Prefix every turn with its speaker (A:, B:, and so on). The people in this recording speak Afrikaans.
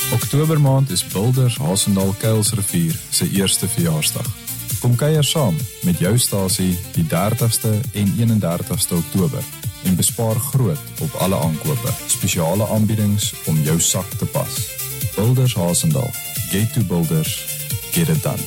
A: Oktobermaand is Builders Hasendal Kuilsrivier se eerste verjaarsdag. Kom kuier saam met jou stasie die 30ste en 31ste Oktober en bespaar groot op alle aankope. Spesiale aanbiedings om jou sak te pas. Builders Hasendal. Get to Builders. Get it done.